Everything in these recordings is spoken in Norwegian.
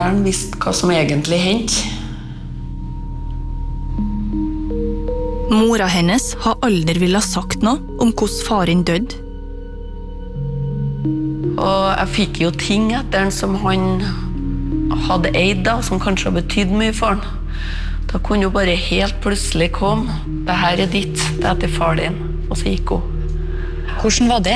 Han visste hva som egentlig hendte. Mora hennes har aldri ville ha sagt noe om hvordan faren døde. Og jeg fikk jo ting etter han som han hadde eid da, som kanskje har betydd mye for han. Da kunne jo bare helt plutselig komme. Det her ditt, det etter far din. Og så gikk hun. Hvordan var det?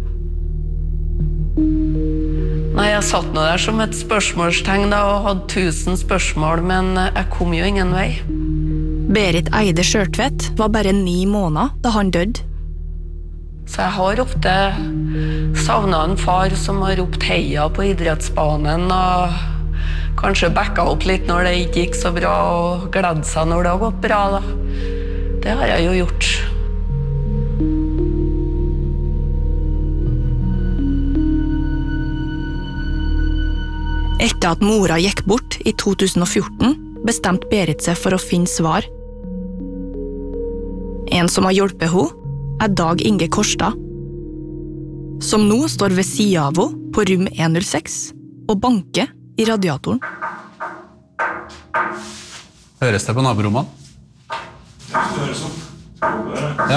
Nei, jeg satt nå der som et spørsmålstegn da, og hadde 1000 spørsmål, men jeg kom jo ingen vei. Berit Eide Skjørtvedt var bare 9 måneder da han døde. Så jeg har ofte savnet en far som har ropt heia på idrettsbanen, og kanskje backa opp litt når det ikke gikk så bra, og gledde seg når det har gått bra da. Det har jeg jo gjort. Etter at mora gikk bort i 2014, bestemte Berit seg for å finne svar. En som har hjulpet henne, Dag Inge Korstad, som nå står ved siden av henne på rom 106 og banker i radiatoren. Høres det på naborommene? Det høres opp. Ja?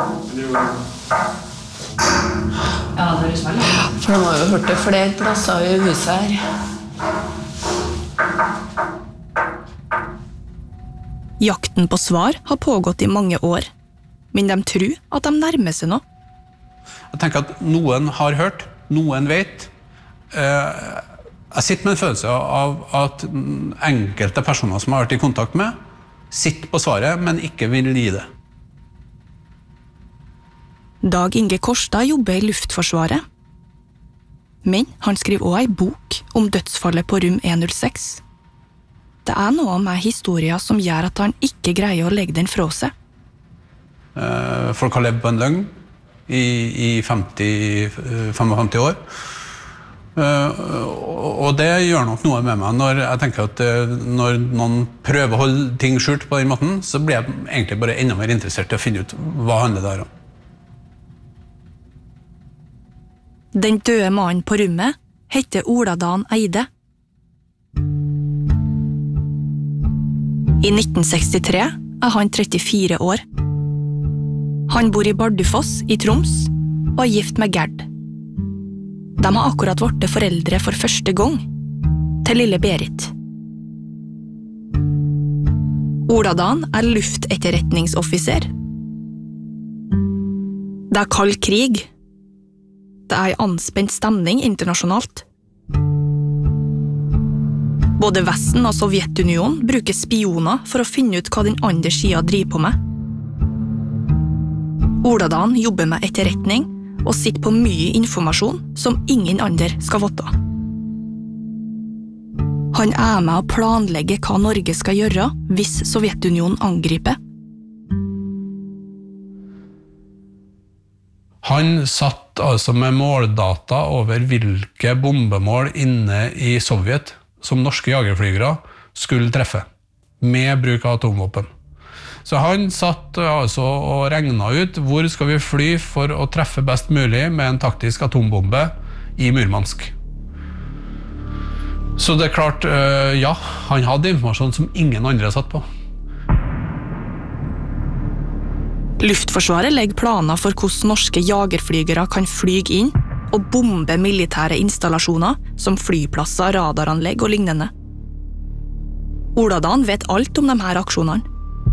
Ja, det høres veldig. For de har jo hørt det flere plasser i huset her. Jakten på svar har pågått i mange år, men de tror at de nærmer seg noe. Jeg tenker at noen har hørt, noen vet. Jeg sitter med en følelse av at enkelte personer som har vært i kontakt med, sitter på svaret, men ikke vil gi det. Dag Inge Korstad jobber i Luftforsvaret. Men han skriver også en bok om dødsfallet på rom 106. Det er noe med historien som gjør at han ikke greier å legge den fra seg. Folk har levd på en løgn i 50-55 år. Og det gjør nok noe med meg når jeg tenker at når noen prøver å holde ting skjult på den måten, så blir jeg egentlig bare enda mer interessert i å finne ut hva handler det her om. Den døde mannen på rommet heter Oladan Eide. I 1963 er han 34 år. Han bor i Bardufoss i Troms og er gift med Gerd. De har akkurat vært foreldre for første gang, til lille Berit. Oladan er luftetterretningsoffiser. Det er kald krig. Det er en anspent stemning internasjonalt. Både Vesten og Sovjetunionen bruker spioner for å finne ut hva den andre siden driver på med. Oladan jobber med etterretning og sitter på mye informasjon som ingen andre skal vite. Han er med å planlegge hva Norge skal gjøre hvis Sovjetunionen angriper. Han satt altså med måldata over hvilke bombemål inne i Sovjet som norske jagerflygere skulle treffe, med bruk av atomvåpen. Så han satt altså og regnet ut hvor skal vi fly for å treffe best mulig med en taktisk atombombe i Murmansk. Så det er klart, ja, han hadde informasjon som ingen andre satt på. Luftforsvaret legger planer for hvordan norske jagerflygere kan flyge inn og bombe militære installasjoner som flyplasser, radaranlegg og lignende. Oladan vet alt om de her aksjonene.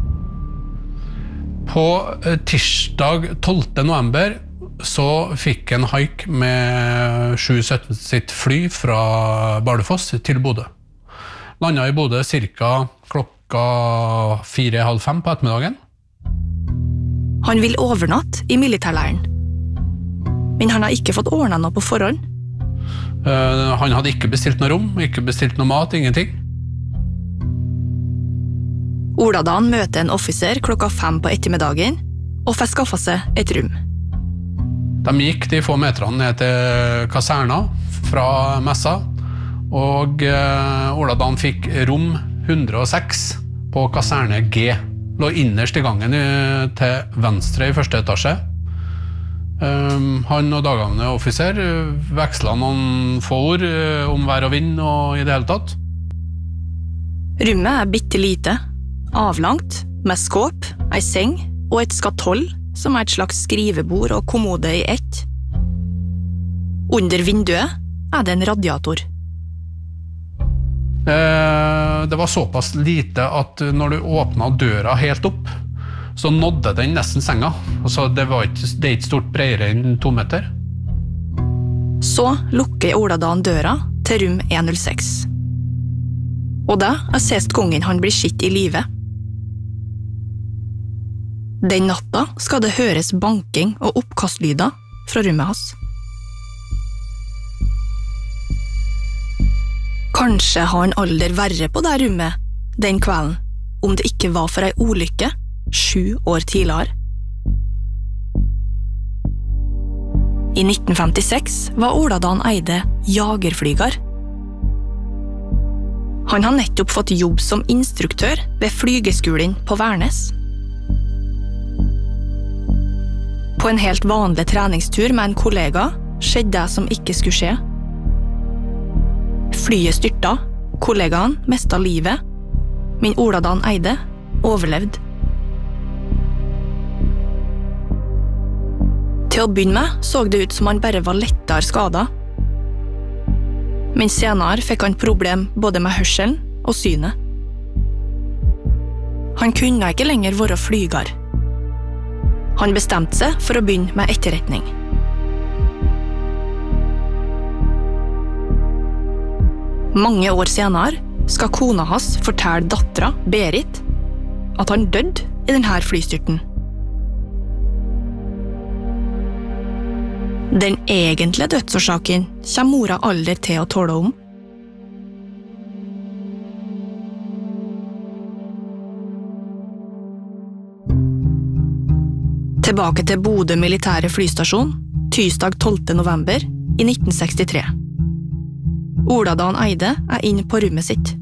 På tirsdag 12. november så fikk en haik med 717 sitt fly fra Bardufoss til Bodø. Landet i Bodø cirka klokka 4:30 på ettermiddagen. Han vil overnatte i militærleiren. Men han har ikke fått ordnet noe på forhånd. Han hadde ikke bestilt noe rom, ikke bestilt noe mat, ingenting. Oladan møter en offiser klokka 5 på ettermiddagen og får skaffa seg et rom. De gikk de få meterne ned til kaserna fra messa, og Oladan fikk rom 106 på kaserne G. Lå innerst i gangen til venstre i første etasje. Han og dagavne offiser vekslet noen få ord om vær og vind og i det hele tatt. Rommet bitte lite, avlangt, med skåp, ei seng og et skatoll som et slags skrivebord og kommode i ett. Under vinduet det en radiator. Det var såpass lite at når du åpnet døra helt opp, så nådde den nesten senga. Altså, det er ikke stort bredere enn 2 meter. Så lukker Ola-Dan døra til rom 106. Og det sist gangen han blir skitt i livet. Den natta skal det høres banking og oppkastlyder fra rommet hans. Kanskje har han aldri verre på det rommet den kvelden, om det ikke var for ei ulykke 7 år tidligere. I 1956 var Ola-Dan Eide jagerflyger. Han har nettopp fått jobb som instruktør ved flygeskolen på Værnes. På en helt vanlig treningstur med en kollega skjedde det som ikke skulle skje. Flyet styrta, kollegaen mistet livet, men Ola-Dan Eide overlevde. Til å begynne med så det ut som han bare var lettere skadet. Men senere fikk han problem både med hørselen og synet. Han kunne ikke lenger være flyger. Han bestemte seg for å begynne med etterretning. Mange år senere skal kona hans fortelle dattera, Berit, at han døde i denne flystyrten. Den egentlige dødsårsaken kommer mora aldri til å tåle om. Tilbake til Bodø militære flystasjon, tirsdag 12. november i 1963. Ola-Dan Eide inne på rommet sitt.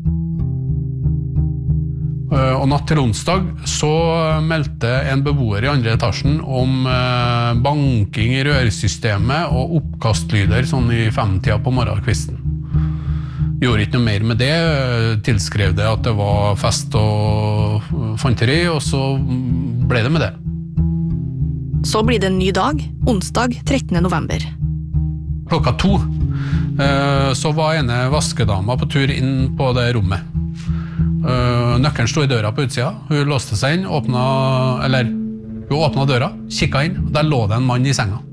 Og natt til onsdag så meldte en beboer i andre etasjen om banking i rørsystemet og oppkastlyder sånn i 5-tida på morgenkvisten. Gjorde ikke noe mer med det, tilskrev det at det var fest og fanteri, og så ble det med det. Så blir det en ny dag, onsdag 13. november. Klokka 2 så var ene vaskedama på tur inn på det rommet. Nøkkelen stod i døra på utsida, hun låste seg inn, hun åpnet døra, kikket inn, og der lå det en mann i senga.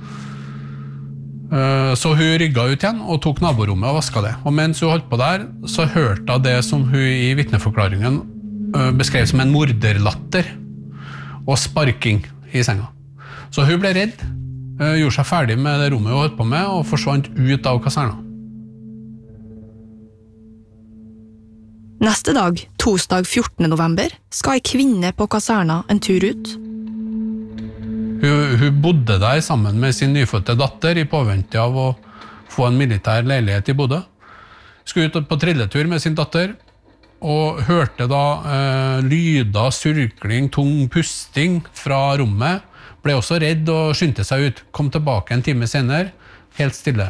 Så hun rygget ut igjen og tok naborommet og vasket det. Og mens hun holdt på der, så hørte hun det som hun i vitneforklaringen beskrev som en morderlatter og sparking i senga. Så hun ble redd, gjorde seg ferdig med det rommet hun holdt på med og forsvant ut av kaserna. Neste dag, torsdag 14. november, skal ei kvinne på kaserna en tur ut. Hun bodde der sammen med sin nyfødte datter i påvente av å få en militær leilighet i Bodø. Skulle ut på trilletur med sin datter, og hørte da lyder, surkling, tung pusting fra rommet. Ble også redd og skyndte seg ut. Kom tilbake en time senere, helt stille.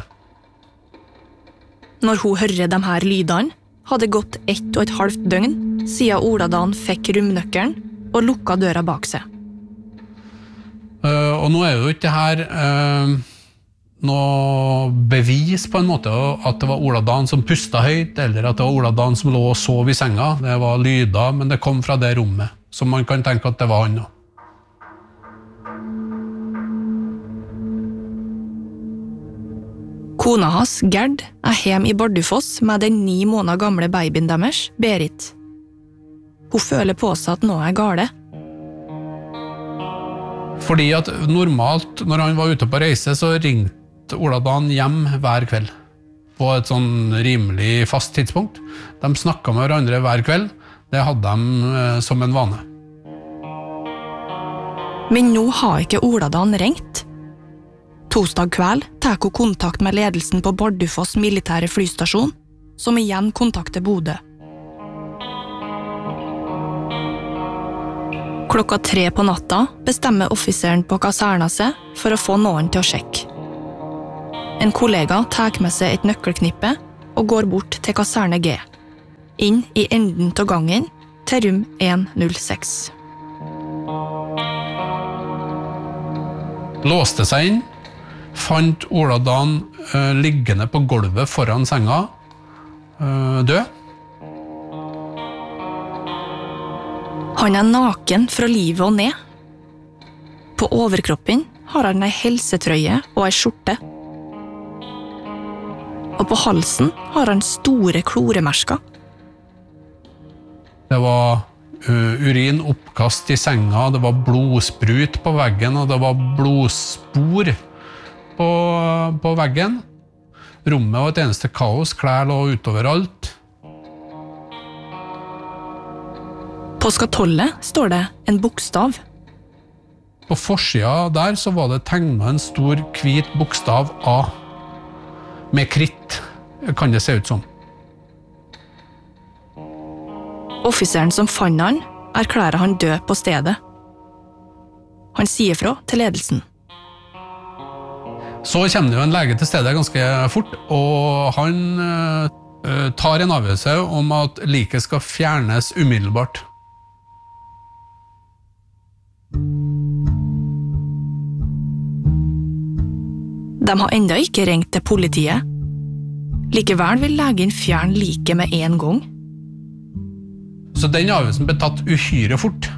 Når hun hører de her lydene, hadde gått 1,5 døgn siden Ola-Dan fikk romnøkkelen og lukket døra bak seg. Og nå jo ikke det her noe bevis på en måte at det var Ola-Dan som pustet høyt, eller at det var Ola-Dan som lå og sov i senga. Det var lyder, men det kom fra det rommet, så man kan tenke at det var han også. Kona hans, Gerd, hjemme i Bardufoss med den 9 måneder gamle babyen deres, Berit. Hun føler på seg at noe gale. Fordi at normalt, når han var ute på reise, så ringte Ola-Dan hjem hver kveld. På et sånn rimelig fast tidspunkt. De snakket med hverandre hver kveld. Det hadde de som en vane. Men nå har ikke Ola-Dan ringt. Torsdag kveld tar hun kontakt med ledelsen på Bardufoss militære flystasjon, som igjen kontakter Bodø. Klokka 3 på natta bestemmer offiseren på kaserna seg for å få noen til å sjekke. En kollega tar med seg et nøkkelknippe og går bort til kaserne G. inn I enden av gangen til rom 106. Låste seg inn, fant Ola Dan liggende på gulvet foran senga, død. Han naken fra livet og ned. På overkroppen har han ei helsetrøye og ei skjorte. Og på halsen har han store kloremersker. Det var urin oppkast I senga, det var blodsprut på veggen, og det var blodspor på veggen. Rommet var et eneste kaos, klær lå utover alt. På skatollet står det en bokstav. På forsida der så var det tegnet en stor hvit bokstav A. Med kritt, kan det se ut som. Offiseren som fant han, erklærer han død på stedet. Han sier fra til ledelsen. Så kommer det jo en lege til stedet ganske fort, og han tar en avgjørelse om at liket skal fjernes umiddelbart. De har enda ikke ringt til politiet. Likevel vil legen fjerne liket med en gang. Så den avgjørelsen ble tatt uhyre fort.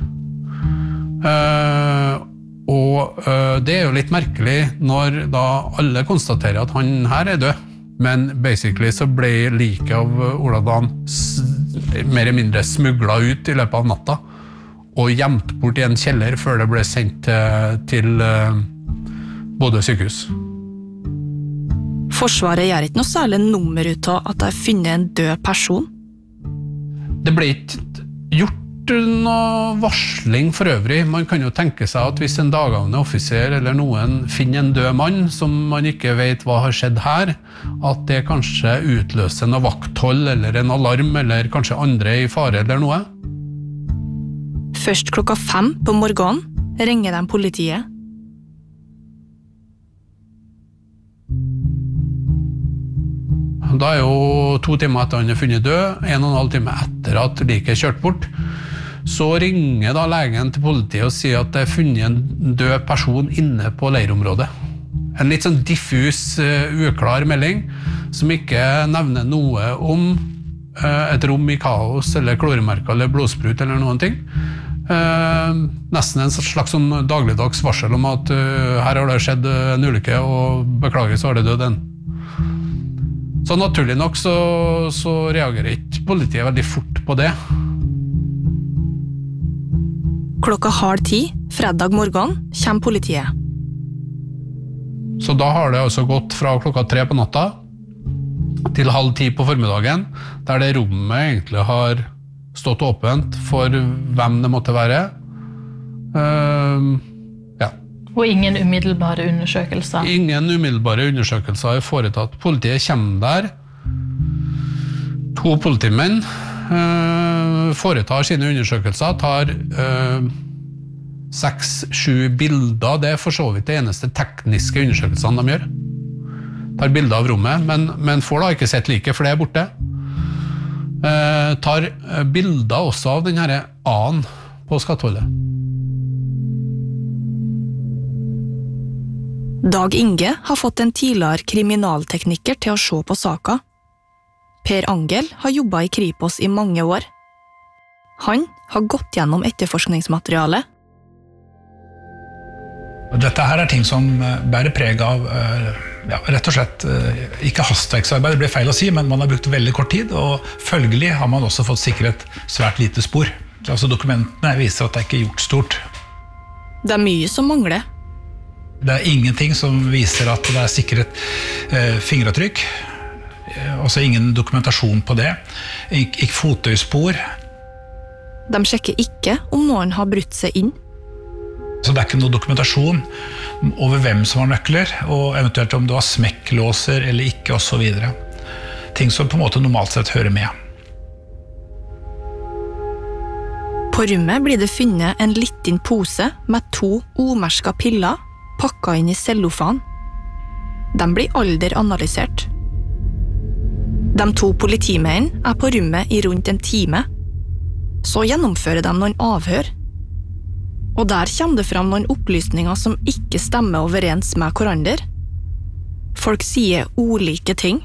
Og det jo litt merkelig når da alle konstaterer at han her død. Men basically så ble liket av Ola Dan mer eller mindre smuglet ut I løpet av natta og gjemt bort I en kjeller før det ble sendt til Bodø sykehus. Forsvaret gjør ikke noe særlig nummer ut av at de har funnet en død person. Det ble ikke gjort noe varsling for øvrig. Man kan jo tenke seg at hvis en dagavende offiser eller noen finner en død mann som man ikke vet hva har skjedd her, at det kanskje utløser noe vakthold eller en alarm eller kanskje andre I fare eller noe. Først 5:00 på morgenen ringer de politiet. Da jo 2 timer etter han funnet død, 1,5 time etter at liket kjørt bort, så ringer da legen til politiet og sier at det funnet en død person inne på leirområdet. En litt sånn diffus, uklar melding, som ikke nevner noe om et rom I kaos, eller kloremerker, eller blodsprut, eller noen ting. Nesten en slags sånn dagligdags varsel om at her har det skjedd en ulykke, og beklager, så har det dødd en. Så naturlig nok så reagerer ikke politiet veldig fort på det. 9:30, fredag morgen, kommer politiet. Så da har det altså gått fra 3:00 på natta til 9:30 på formiddagen, der det rommet egentlig har stått åpent for hvem det måtte være. Og ingen umiddelbare undersøkelser? Ingen umiddelbare undersøkelser er foretatt. Politiet kommer der. 2 politimenn foretar sine undersøkelser, tar 6-7 bilder. Det er for så vidt det eneste tekniske undersøkelsene de gjør. Tar bilder av rommet, men får da ikke sett liket, for det er borte. Tar bilder også av denne A-en på skatollet. Dag Inge har fått en tidligere kriminaltekniker til å se på saka. Per Angel har jobbet I Kripos I mange år. Han har gått gjennom etterforskningsmaterialet. Dette her ting som bærer preg av rett og slett ikke hastverksarbeid, det blir feil å si, men man har brukt veldig kort tid, og følgelig har man også fått sikret svært lite spor. Altså dokumentene viser at det ikke gjort stort. Det mye som mangler. Det ingenting som viser at det sikret fingeravtrykk, også ingen dokumentasjon på det, ikke fotøyspor. De sjekker ikke om noen har brutt seg inn. Så det ikke noe dokumentasjon over hvem som har nøkler, og eventuelt om det var smekklåser eller ikke, og så videre. Ting som på en måte normalt sett hører med. På rommet blir det funnet en liten pose med 2 omerska piller pakket inn I cellofan. De blir alder analysert. De 2 politimennene på rommet I rundt en time. Så gjennomfører de noen avhør. Og der kommer det fram noen opplysninger som ikke stemmer overens med hverandre. Folk sier ulike ting.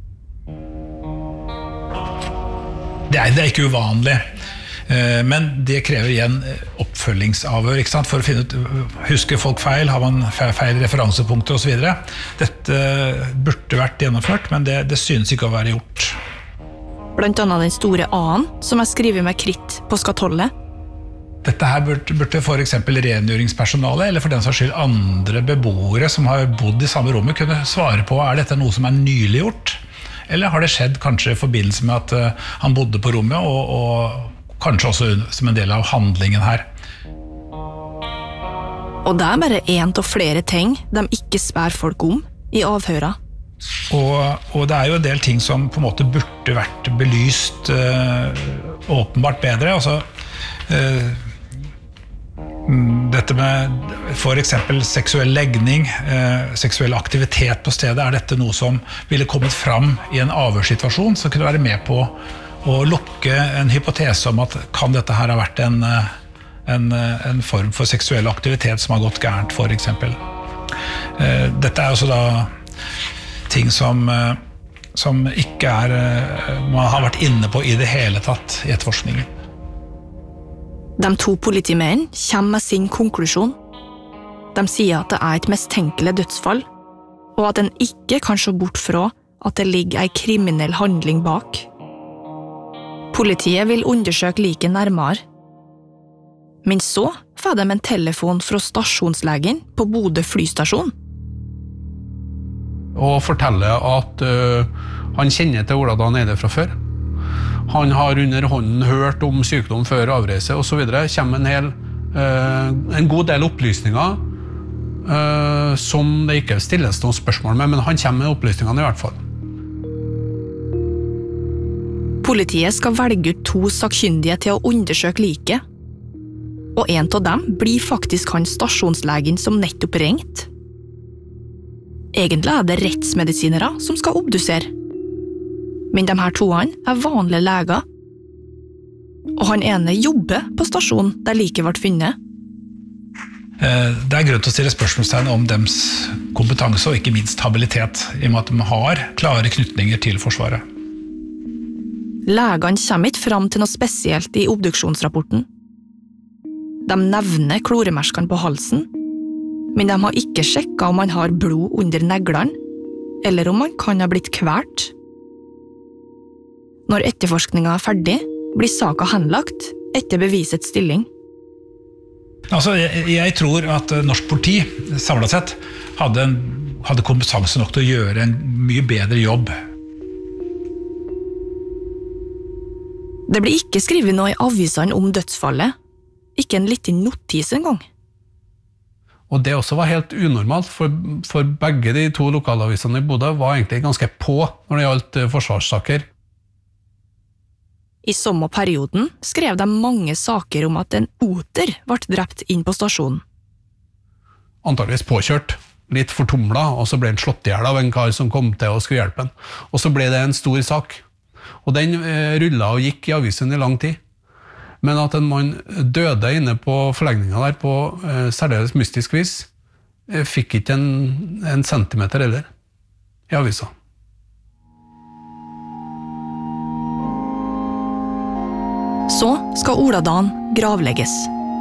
Det er ikke uvanlig, men det krever igjen oppfølgingsavhør, ikke sant? For å finne ut, husker folk feil, har man feil referansepunkter og så videre. Dette burde vært gjennomført, men det synes ikke å være gjort. Blant annet den store A-en, som skriver med kritt på skatollet. Dette her burde for eksempel rengjøringspersonale, eller for den saks skyld andre beboere som har bodd I samme rommet, kunne svare på, dette noe som nylig gjort? Eller har det skjedd kanskje I forbindelse med at han bodde på rommet, og kanskje også som en del av handlingen her? Og det bare en av flere ting de ikke spør folk om I avhøra. Og det jo en del ting som på en måte burde vært belyst åpenbart bedre. Altså, dette med for eksempel seksuell legning, seksuell aktivitet på stedet, dette noe som ville kommet fram I en avhørssituasjon, som kunne være med på å lukke en hypotese om at kan dette her ha vært en form for seksuell aktivitet som har gått gærent, for eksempel. Dette også da ting som ikke man har vært inne på I det hele tatt I etterforskningen. De 2 politimennene kommer med sin konklusjon. De sier at det et mistenkelig dødsfall, og at en ikke kan se bort fra at det ligger en kriminell handling bak. Politiet vil undersøke liket nærmere. Men så får de en telefon fra stasjonslegen på Bodø flystasjon. Og forteller at han kjenner til Ola Dan Eide fra før. Han har under hånden hørt om sykdom før avreise og så videre. Kommer en god del opplysninger som det ikke stilles noen spørsmål med, men han kommer med opplysningene I hvert fall. Politiet skal velge ut 2 sakkyndige til å undersøke liket. Og en av dem blir faktisk han stasjonslegen som nettopp ringt. Egentlig det rettsmedisinere som skal obdusere. Men de her 2 vanlige leger. Og han ene jobber på stasjonen der liket ble funnet. Det grunn til å stille spørsmålstegn om deres kompetanse og ikke minst habilitet, I og med at de har klare knytninger til Forsvaret. Legene kommer ikke fram til noe spesielt I obduksjonsrapporten. De nevner kloremerskene på halsen, men de har ikke sjekket om han har blod under neglene, eller om han kan ha blitt kvalt. Når etterforskningen ferdig, blir saken henlagt etter bevisets stilling. Altså, jeg tror at norsk politi, samlet sett, hadde kompetanse nok til å gjøre en mye bedre jobb. Det blir ikke skrevet noe I avisene om dødsfallet. Ikke en liten notis en gang. Og det også var helt unormalt, for begge de 2 lokalavisene I Bodø var egentlig ganske på når det gjaldt forsvarssaker. I samme perioden skrev de mange saker om at en oter ble drept inn på stasjonen. Antageligvis påkjørt, litt fortumlet, og så ble han slått ihjel av en kar som kom til og skulle hjelpe han. Og så ble det en stor sak. Og den rullet og gikk I avisen I lang tid. Men at en mann døde inne på forlegningen der på særdeles mystisk vis, fikk ikke en centimeter heller I avisen. Så skal Ola Dan gravlegges.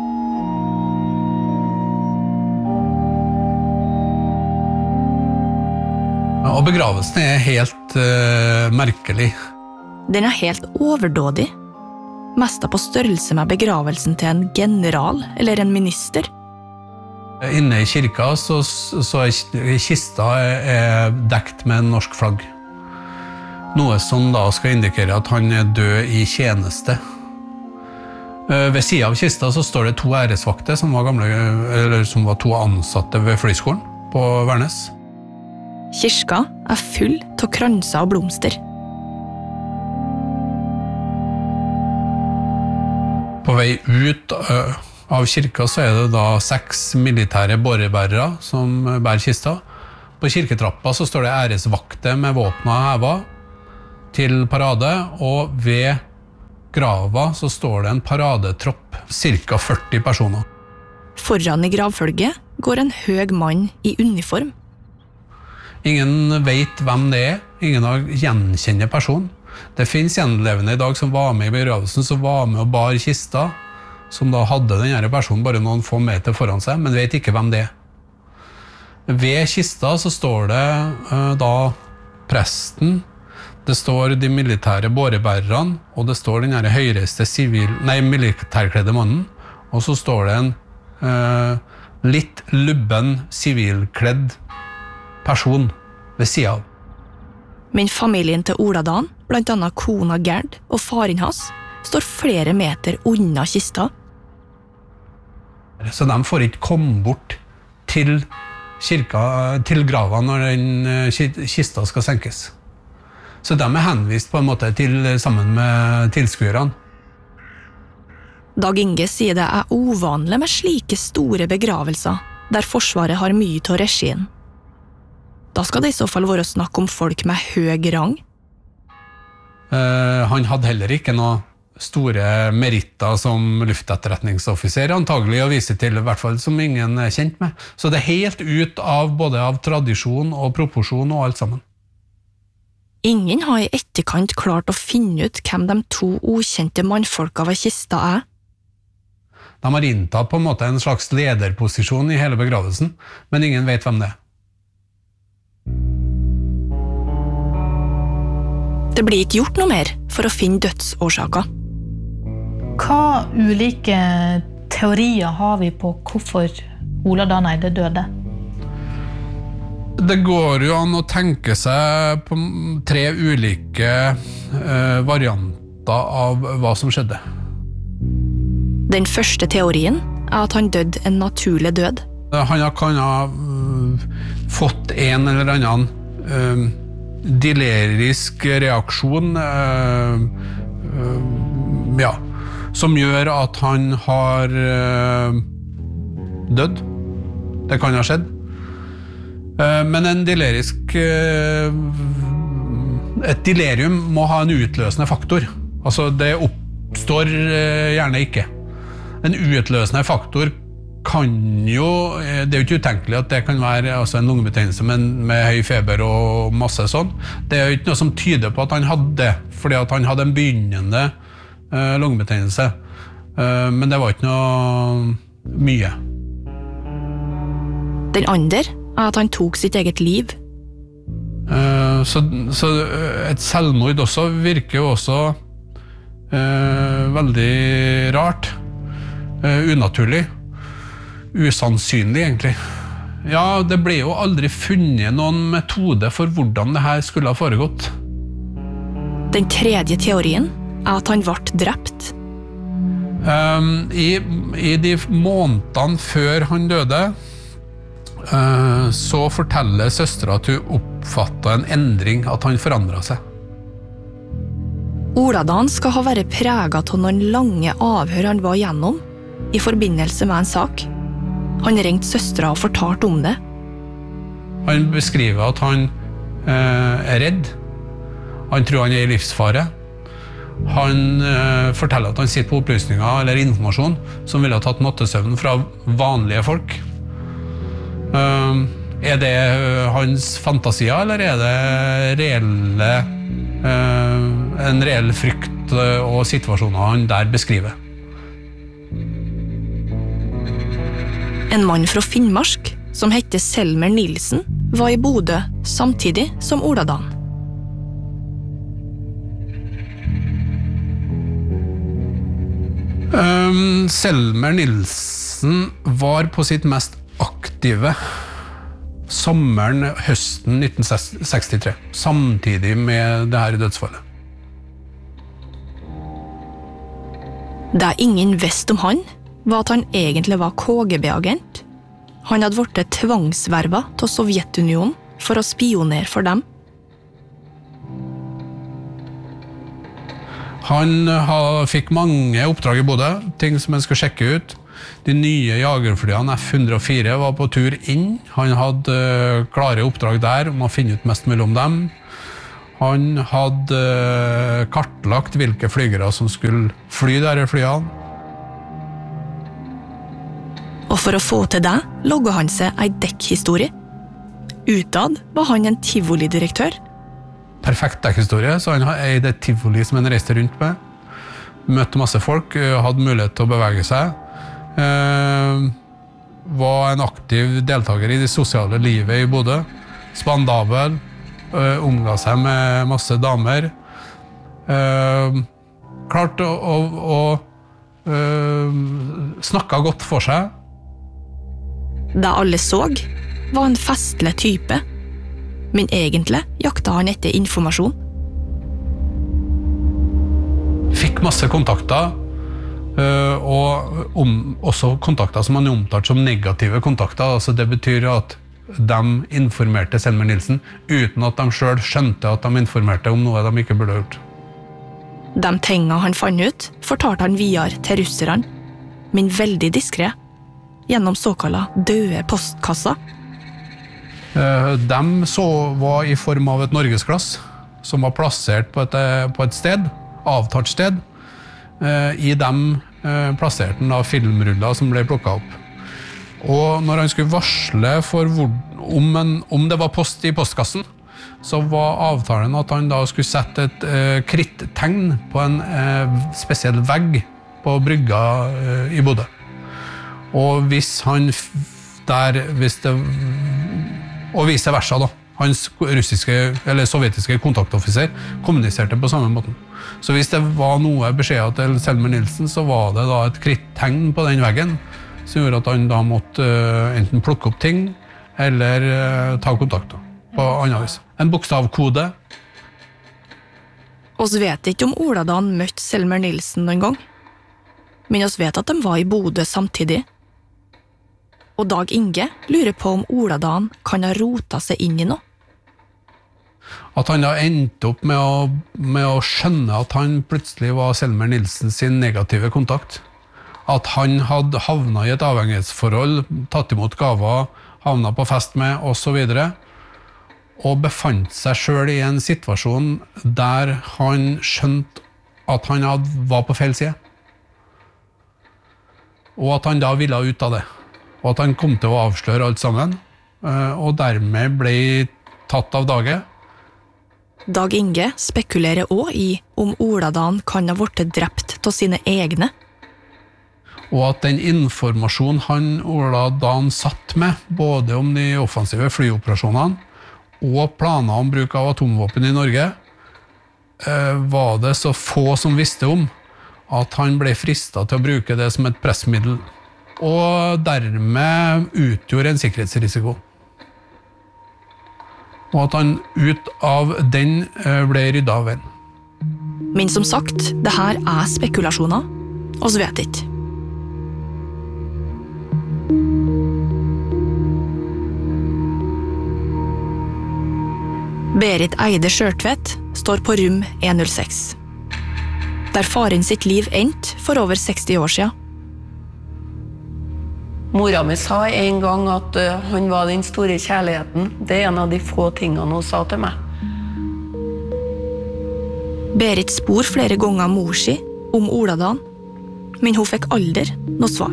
Og begravelsen helt merkelig. Den helt overdådig. Mest på størrelse med begravelsen til en general eller en minister. Inne I kirka så kista dekt med en norsk flagg. Noe som da skal indikere at han død I tjeneste. Ved siden av kista så står det 2 æresvakter som var 2 ansatte ved flyskolen på Værnes. Kirka full av kranser og blomster. På vei ut av kirka så det da 6 militære bårebærere som bærer kista. På kirketrappa så står det æresvakter med våpna heva. til parade, og ved grava så står det en paradetropp, cirka 40 personer. Foran i gravfølget går en høg mann i uniform. Ingen vet hvem det er, ingen har gjenkjenner personen. Det finnes gjenlevende i dag som var med i begravelsen, som var med og bar kista, som da hadde denne personen bare noen få meter foran seg, men vet ikke hvem det er. Ved kista så står det da presten, det står de militære bårebærerne, og det står den høyreiste militærkledde mannen, og så står det en litt lubben sivilkledd person ved siden av. Men familien til Oladan, blant annet kona Gerd og faren hans, står flere meter unna kista. Så de får ikke komme bort til kirka, til grava når den kista skal senkes. Så de er henvist på en måte sammen med tilskuerne. Dag Inge sier det er uvanlig med slike store begravelser, der Forsvaret har mye til regien. Da skal det i så fall være snakk om folk med høy rang. Han hadde heller ikke noe store meritter som luftetterretningsoffiser, antagelig å vise til, i hvert fall som ingen er kjent med. Så det er helt ut av både av tradisjon og proporsjon og alt sammen. Ingen har i etterkant klart å finne ut hvem de to ukjente mannfolka ved kista er. De har inntatt på en måte en slags lederposisjon i hele begravelsen, men ingen vet hvem det er. Det blir ikke gjort noe mer for å finne dødsårsaker. Hva ulike teorier har vi på hvorfor Oladan Eide døde? Det går jo an å tenke seg på 3 ulike varianter av hva som skjedde. Den første teorien er at han døde en naturlig død. Han kan ha fått en eller annen delirisk reaksjon som gjør at han har dødd. Det kan ha skjedd. Men et delirium må ha en utløsende faktor. Altså det oppstår gjerne ikke. En utløsende faktor kan jo, det er jo ikke utenkelig at det kan være en lungebetennelse med høy feber og masse sånn. Det er jo ikke noe som tyder på at han hadde det, fordi at han hadde en begynnende lungebetennelse. Men det var ikke noe mye. Den andre er at han tok sitt eget liv. Så et selvmord også virker jo også veldig rart, unaturlig. Usannsynlig egentlig. Ja, det ble jo aldri funnet noen metode for hvordan det her skulle ha foregått. Den tredje teorien er at han ble drept. I de månedene før han døde, så forteller søstera at hun oppfattet en endring, at han forandret seg. Oladan skal ha vært preget av noen lange avhør han var gjennom i forbindelse med en sak. Han ringte søstera og fortalte om det. Han beskriver at han er redd. Han tror han er i livsfare. Han forteller at han sitter på opplysninger eller informasjon som ville ha tatt nattesøvn fra vanlige folk. Er det hans fantasier, eller er det en reell frykt og situasjoner han der beskriver? En mann fra Finnmark, som heter Selmer Nilsen, var i Bodø samtidig som Oladan. Selmer Nilsen var på sitt mest aktive høsten 1963, samtidig med det her dødsfallet. Det ingen visste om han, var at han egentlig var KGB-agent. Han hadde vært tvangsverva til Sovjetunionen for å spionere for dem. Han fikk mange oppdrag i Bodø, ting som han skulle sjekke ut. De nye jagerflyene F-104 var på tur inn. Han hadde klare oppdrag der om å finne ut mest mulig om dem. Han hadde kartlagt hvilke flygere som skulle fly der flyene. Og for å få til det, logget han seg en dekkhistorie. Utad var han en tivoli-direktør. Perfekt dekkhistorie, så han eide et tivoli som han reiste rundt med. Møtte masse folk, hadde mulighet til å bevege seg. Var en aktiv deltaker i det sosiale livet i Bodø. Spandabel. Omga seg med masse damer. Klart å snakka godt for seg. Det alle så, var en festlig type. Men egentlig jakta han etter informasjon. Fikk masse kontakter, og også kontakter som han omtalte som negative kontakter. Altså det betyr at de informerte Selmer Nilsen uten at de selv skjønte at de informerte om noe de ikke burde ha gjort. De tingene han fant ut, fortalte han videre til russerne, men veldig diskret, gjennom såkalla døde postkasser. De var i form av et norgesglass som var plassert på et sted, avtalt sted. I dem plasserte han da filmruller som ble plukket opp. Og når han skulle varsle om det var post i postkassen, så var avtalen at han da skulle sette et krittegn på en spesiell vegg på brygga i Bodø. Og og vice versa da. Hans sovjetiske kontaktoffiser kommuniserte på samme måten. Så hvis det var noe beskjeder til Selmer Nilsen, så var det da et krittegn på den veggen, som gjorde at han da måtte enten plukke opp ting, eller ta kontakt på annen vis. En bokstavkode. Oss vet ikke om Oladan møtte Selmer Nilsen noen gang, men oss vet at de var i Bodø samtidig. Og Dag Inge lurer på om Oladan kan ha rotet seg inn i noe. At han da endte opp med å skjønne at han plutselig var Selmer Nilsen sin negative kontakt. At han hadde havnet i et avhengighetsforhold, tatt imot gaver, havnet på fest med, og så videre, og befant seg selv i en situasjon der han skjønte at han var på feil side. Og at han da ville ut av det. Og at han kom til å avsløre alt sammen, og dermed ble tatt av dage. Dag Inge spekulerer også i om Oladan kan ha vært drept av sine egne. Og at den informasjonen Oladan satt med, både om de offensive flyoperasjonene og planer om bruk av atomvåpen i Norge, var det så få som visste om at han ble fristet til å bruke det som et pressmiddel, og dermed utgjorde en sikkerhetsrisiko. Og at han ut av den ble ryddet av veien. Men som sagt, det her spekulasjoner, og så vet ikke. Berit Eide Skjørtvedt står på rom 106. Der faren sitt liv endte for over 60 år siden. Mora mi sa en gang at han var den store kjærligheten. Det en av de få tingene hun sa til meg. Berit spor flere ganger mor si om Oladan, men hun fikk aldri noe svar.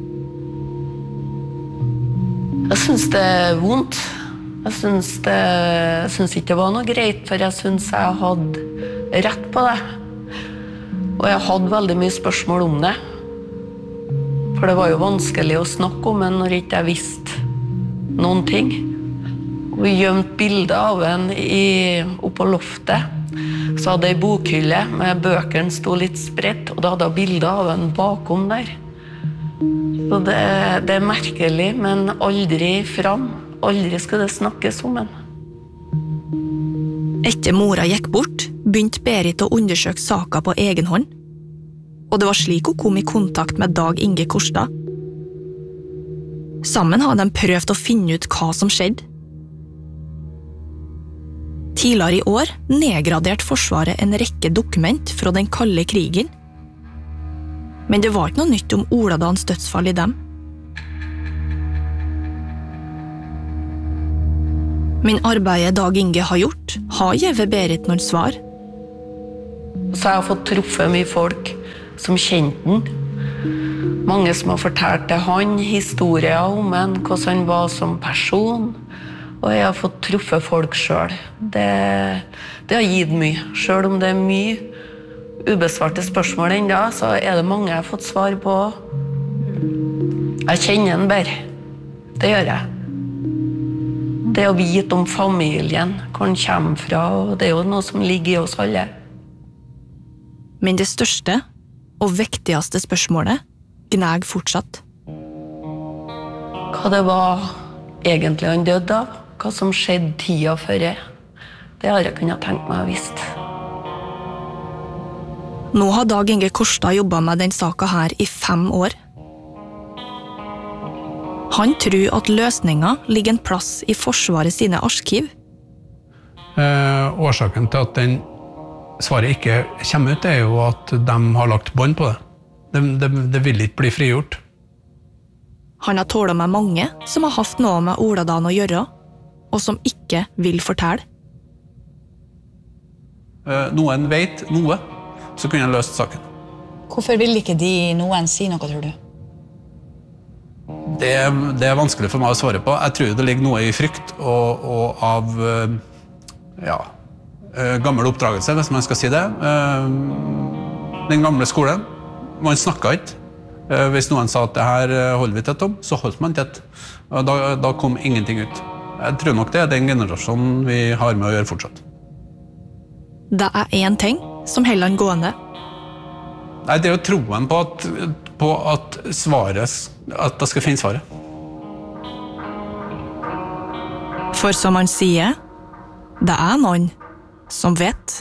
Jeg synes det vondt. Jeg synes ikke det var noe greit, for jeg synes jeg hadde rett på det. Og jeg hadde veldig mye spørsmål om det. For det var jo vanskelig å snakke om det når ikke jeg visste noen ting. Og vi gjemte bilder av en oppe på loftet. Så hadde jeg bokhylle med bøkene sto litt spredt, og da hadde jeg bilder av en bakom der. Så det merkelig, men aldri fram. Aldri skulle det snakkes om en. Etter mora gikk bort, begynte Berit å undersøke saker på egen hånd. Og det var slik hun kom i kontakt med Dag Inge Korstad. Sammen hadde de prøvd å finne ut hva som skjedde. Tidligere i år nedgraderte Forsvaret en rekke dokument fra den kalde krigen. Men det var ikke noe nytt om Oladans dødsfall i dem. Men arbeidet Dag Inge har gjort, først har givet Berit noen svar. Så jeg har fått truffet mye folk som kjente den. Mange som har fortalt til han historier om han, hvordan han var som person. Og jeg har fått truffet folk selv. Det har gitt mye. Selv om det er mye ubesvarte spørsmål enda, så er det mange jeg har fått svar på. Jeg kjenner han bedre. Det gjør jeg. Det å vite om familien, hvor han kommer fra, og det er jo noe som ligger i oss alle. Men det største og viktigste spørsmålet gnag fortsatt. Hva det var egentlig han døde av, hva som skjedde tida før det har jeg kunnet tenke meg å visst. Nå har Dag Inge Korstad jobbet med den saken her i 5 år. Han tror at løsningen ligger en plass i Forsvaret sine arkiv. Årsaken til at den svaret ikke kommer ut er jo at de har lagt bånd på det. Det vil ikke bli frigjort. Han har tålet med mange som har haft noe med Oladan å gjøre, og som ikke vil fortelle. Noen vet noe, så kunne jeg løst saken. Hvorfor vil ikke noen si noe, tror du? Det er vanskelig for meg å svare på. Jeg tror det ligger noe i frykt og av gammel oppdragelse, hvis man skal si det. Den gamle skolen, man snakket ikke. Hvis noen sa at det her holder vi tett om, så holdt man tett. Da kom ingenting ut. Jeg tror nok det er den generasjonen vi har med å gjøre fortsatt. Det er en ting som holder han gående. Nei, det er jo troen på at svaret, at det skal finne svaret. For som han sier, det er noen som vet.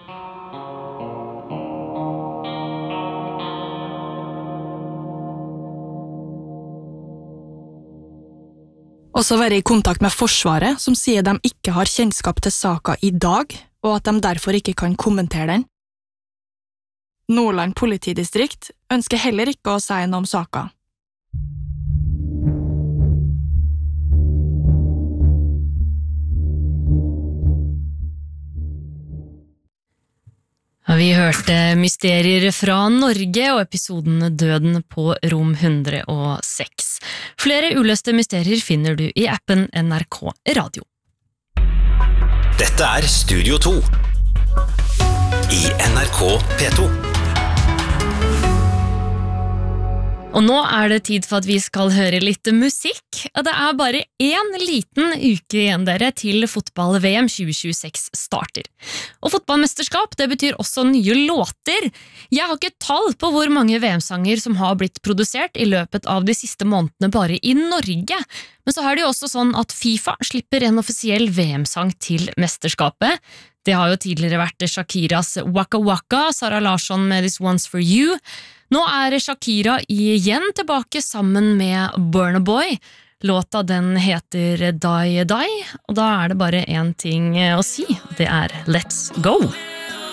Og så være i kontakt med Forsvaret, som sier de ikke har kjennskap til saken i dag, og at de derfor ikke kan kommentere den. Nordland politidistrikt ønsker heller ikke å si noe om saken. Vi hørte Mysterier fra Norge og episoden Døden på rom 106. Flere uløste mysterier finner du i appen NRK Radio. Dette er Studio 2 i NRK P2. Og nå er det tid for at vi skal høre litt musikk. Det er bare en liten uke igjen dere til fotball-VM 2026 starter. Og fotballmesterskap, det betyr også nye låter. Jeg har ikke tall på hvor mange VM-sanger som har blitt produsert i løpet av de siste månedene bare i Norge. Men så er det jo også sånn at FIFA slipper en offisiell VM-sang til mesterskapet. Det har jo tidligere vært Shakiras Waka Waka, Sara Larsson med This One's For You. Nå er Shakira igjen tilbake sammen med Burna Boy. Låta den heter Die Die, og da er det bare en ting å si, det er Let's Go!